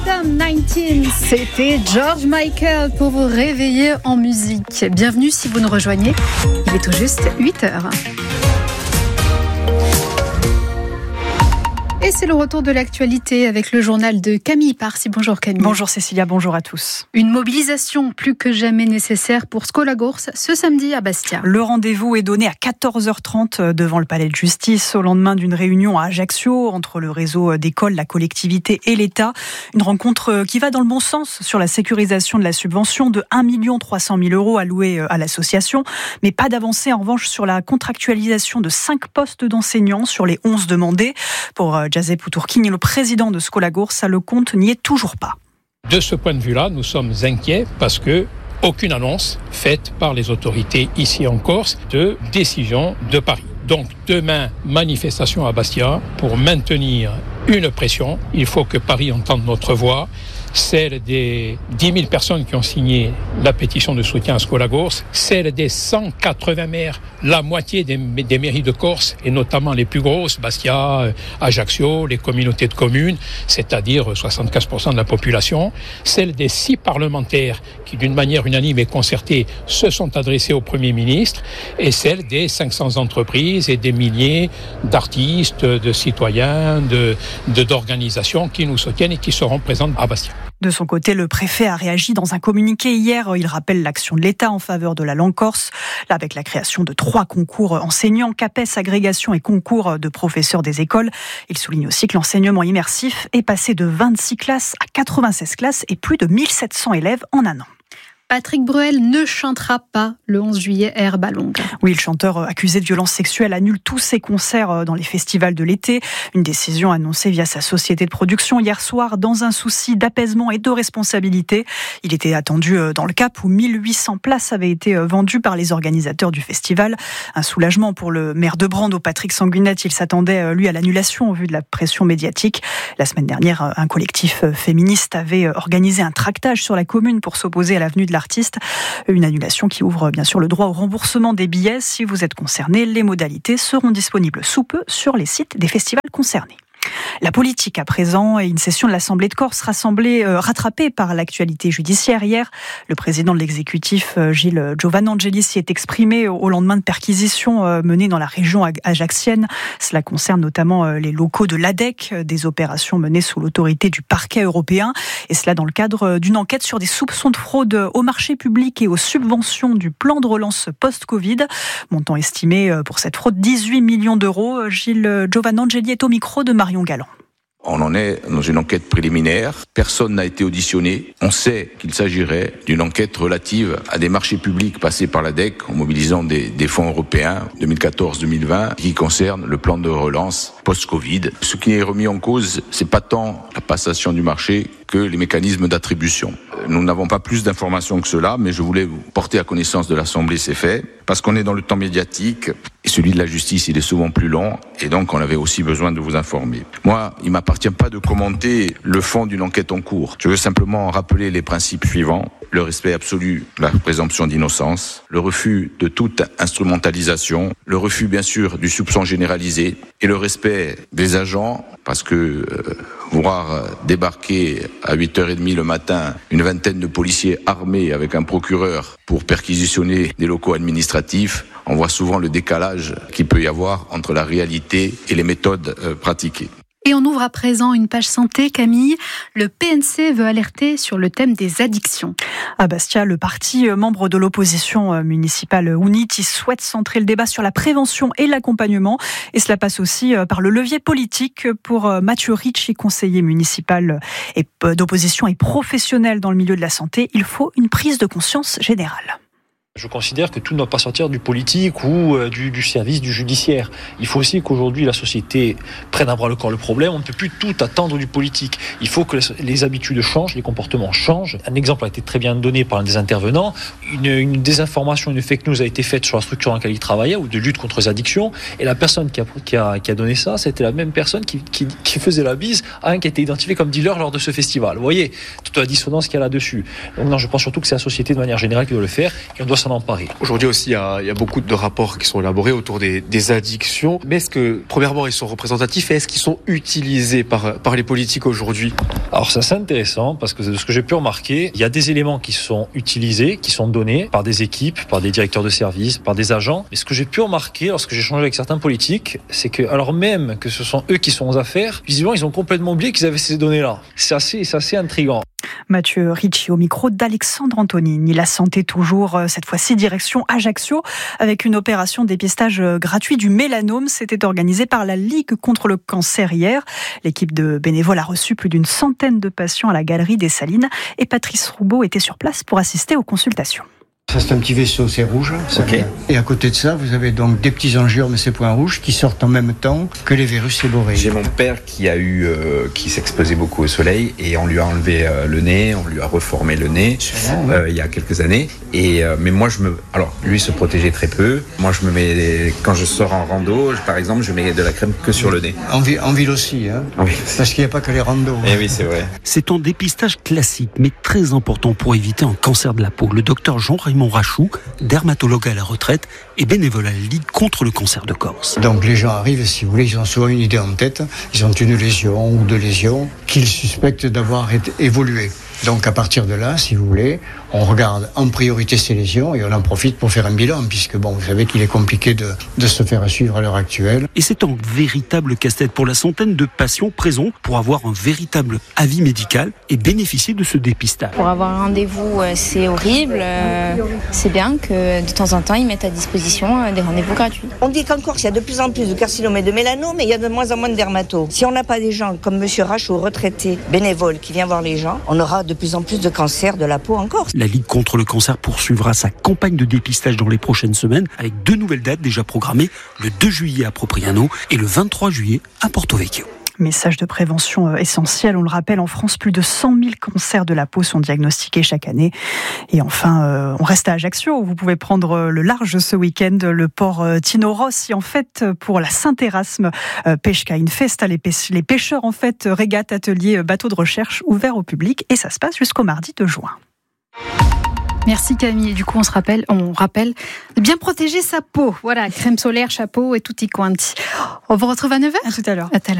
Tom 19, c'était George Michael pour vous réveiller en musique. Bienvenue si vous nous rejoignez, il est tout juste 8h. Et c'est le retour de l'actualité avec le journal de Camille Parsi. Bonjour Camille. Bonjour Cécilia, bonjour à tous. Une mobilisation plus que jamais nécessaire pour Skolagours ce samedi à Bastia. Le rendez-vous est donné à 14h30 devant le palais de justice au lendemain d'une réunion à Ajaccio entre le réseau d'écoles, la collectivité et l'État. Une rencontre qui va dans le bon sens sur la sécurisation de la subvention de 1 300 000 € alloués à l'association. Mais pas d'avancée en revanche sur la contractualisation de 5 postes d'enseignants sur les 11 demandés. Pour Jazep Poutourkine, le président de Skolagours, le compte n'y est toujours pas. De ce point de vue-là, nous sommes inquiets parce que aucune annonce faite par les autorités ici en Corse de décision de Paris. Donc demain, manifestation à Bastia pour maintenir une pression. Il faut que Paris entende notre voix, celle des 10 000 personnes qui ont signé la pétition de soutien à Skolagours, celle des 180 maires, la moitié des mairies de Corse, et notamment les plus grosses, Bastia, Ajaccio, les communautés de communes, c'est-à-dire 75% de la population, celle des 6 parlementaires qui, d'une manière unanime et concertée, se sont adressés au Premier ministre, et celle des 500 entreprises et des milliers d'artistes, de citoyens, d'organisations qui nous soutiennent et qui seront présentes à Bastia. De son côté, le préfet a réagi dans un communiqué hier. Il rappelle l'action de l'État en faveur de la langue corse, là avec la création de 3 concours enseignants, CAPES, agrégation et concours de professeurs des écoles. Il souligne aussi que l'enseignement immersif est passé de 26 classes à 96 classes et plus de 1700 élèves en un an. Patrick Bruel ne chantera pas le 11 juillet à Herbalongue. Oui, le chanteur accusé de violences sexuelles annule tous ses concerts dans les festivals de l'été. Une décision annoncée via sa société de production hier soir dans un souci d'apaisement et de responsabilité. Il était attendu dans le Cap où 1800 places avaient été vendues par les organisateurs du festival. Un soulagement pour le maire de Brando, Patrick Sanguinette. Il s'attendait, lui, à l'annulation au vu de la pression médiatique. La semaine dernière, un collectif féministe avait organisé un tractage sur la commune pour s'opposer à l'avenue de l'artiste. Une annulation qui ouvre bien sûr le droit au remboursement des billets. Si vous êtes concerné, les modalités seront disponibles sous peu sur les sites des festivals concernés. La politique à présent et une session de l'Assemblée de Corse rattrapée par l'actualité judiciaire. Hier, le président de l'exécutif, Gilles Giovanangeli, s'y est exprimé au lendemain de perquisitions menées dans la région ajaxienne. Cela concerne notamment les locaux de l'ADEC, des opérations menées sous l'autorité du parquet européen. Et cela dans le cadre d'une enquête sur des soupçons de fraude aux marchés publics et aux subventions du plan de relance post-Covid. Montant estimé pour cette fraude 18 millions d'euros. Gilles Giovanangeli est au micro de Marion Galland. On en est dans une enquête préliminaire. Personne n'a été auditionné. On sait qu'il s'agirait d'une enquête relative à des marchés publics passés par l'ADEC en mobilisant des fonds européens 2014-2020 qui concernent le plan de relance post-Covid. Ce qui est remis en cause, c'est pas tant la passation du marché que les mécanismes d'attribution. Nous n'avons pas plus d'informations que cela, mais je voulais vous porter à connaissance de l'Assemblée ces faits, parce qu'on est dans le temps médiatique, et celui de la justice, il est souvent plus long, et donc on avait aussi besoin de vous informer. Moi, il ne m'appartient pas de commenter le fond d'une enquête en cours. Je veux simplement rappeler les principes suivants: le respect absolu de la présomption d'innocence, le refus de toute instrumentalisation, le refus bien sûr du soupçon généralisé, et le respect des agents, parce que voir débarquer à 8h30 le matin une vingtaine de policiers armés avec un procureur pour perquisitionner des locaux administratifs, on voit souvent le décalage qu'il peut y avoir entre la réalité et les méthodes pratiquées. Et on ouvre à présent une page santé, Camille. Le PNC veut alerter sur le thème des addictions. À Bastia, le parti membre de l'opposition municipale Uniti souhaite centrer le débat sur la prévention et l'accompagnement. Et cela passe aussi par le levier politique pour Mathieu Ricci, conseiller municipal d'opposition et professionnel dans le milieu de la santé. Il faut une prise de conscience générale. Je considère que tout ne doit pas sortir du politique ou du service du judiciaire. Il faut aussi qu'aujourd'hui la société prenne à bras le corps le problème. On ne peut plus tout attendre du politique. Il faut que les habitudes changent, les comportements changent. Un exemple a été très bien donné par un des intervenants. Une désinformation, une fake news a été faite sur la structure dans laquelle il travaillait ou de lutte contre les addictions. Et la personne qui a donné ça, c'était la même personne qui faisait la bise à un qui a été identifié comme dealer lors de ce festival. Vous voyez toute la dissonance qu'il y a là-dessus. Donc non, je pense surtout que c'est la société de manière générale qui doit le faire. Et on doit s'en emparer. Aujourd'hui aussi, il y a beaucoup de rapports qui sont élaborés autour des addictions. Mais est-ce que, premièrement, ils sont représentatifs et est-ce qu'ils sont utilisés par les politiques aujourd'hui ? Alors ça c'est intéressant parce que de ce que j'ai pu remarquer, il y a des éléments qui sont utilisés, qui sont donnés par des équipes, par des directeurs de service, par des agents. Et ce que j'ai pu remarquer lorsque j'ai échangé avec certains politiques, c'est que alors même que ce sont eux qui sont aux affaires, visiblement ils ont complètement oublié qu'ils avaient ces données-là. C'est assez intriguant. Mathieu Ricci au micro d'Alexandre Antonini. La santé toujours, cette fois-ci direction Ajaccio, avec une opération dépistage gratuit du mélanome. C'était organisé par la Ligue contre le cancer hier. L'équipe de bénévoles a reçu plus d'une centaine de patients à la Galerie des Salines et Patrice Roubaud était sur place pour assister aux consultations. Ça, c'est un petit vaisseau, c'est rouge. Okay. Et à côté de ça, vous avez donc des petits angiomes, ces points rouges, qui sortent en même temps que les virus séborrhéiques. J'ai mon père qui s'exposait beaucoup au soleil et on lui a enlevé le nez, on lui a reformé le nez il y a quelques années. Mais moi, lui se protégeait très peu. Moi, quand je sors en rando, par exemple, je mets de la crème que sur le nez. En ville aussi, hein. Oui. Parce qu'il n'y a pas que les randos. Eh oui, c'est vrai. C'est un dépistage classique, mais très important pour éviter un cancer de la peau. Le docteur Jean-Raymond Rachou, dermatologue à la retraite et bénévole à la Ligue contre le cancer de Corse. Donc les gens arrivent, si vous voulez, ils ont souvent une idée en tête, ils ont une lésion ou deux lésions qu'ils suspectent d'avoir évolué. Donc à partir de là, si vous voulez, on regarde en priorité ces lésions et on en profite pour faire un bilan, puisque vous savez qu'il est compliqué de se faire suivre à l'heure actuelle. Et c'est un véritable casse-tête pour la centaine de patients présents pour avoir un véritable avis médical et bénéficier de ce dépistage. Pour avoir un rendez-vous, c'est horrible. C'est bien que de temps en temps, ils mettent à disposition des rendez-vous gratuits. On dit qu'en Corse, il y a de plus en plus de carcinomes et de mélanome, mais il y a de moins en moins de dermatos. Si on n'a pas des gens comme Monsieur Rachou, retraité, bénévole, qui vient voir les gens, on aura de plus en plus de cancers de la peau en Corse. La Ligue contre le cancer poursuivra sa campagne de dépistage dans les prochaines semaines avec 2 nouvelles dates déjà programmées, le 2 juillet à Propriano et le 23 juillet à Porto Vecchio. Message de prévention essentiel. On le rappelle, en France, plus de 100 000 cancers de la peau sont diagnostiqués chaque année. Et enfin, on reste à Ajaccio, où vous pouvez prendre le large ce week-end. Le port Tino Rossi, en fait, pour la Saint-Erasme Pesca in Festa. Les pêcheurs, en fait, régates, ateliers, bateaux de recherche ouverts au public. Et ça se passe jusqu'au mardi 2 juin. Merci Camille. Du coup, on rappelle de bien protéger sa peau. Voilà, crème solaire, chapeau et tutti quanti. On vous retrouve à 9h. À tout à l'heure.